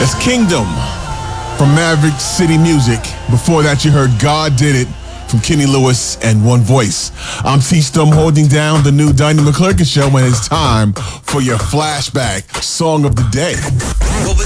That's Kingdom from Maverick City Music. Before that, you heard God Did It from Kenny Lewis and One Voice. I'm T-Stum holding down the new Donnie McClurkin show, and it's time for your flashback song of the day.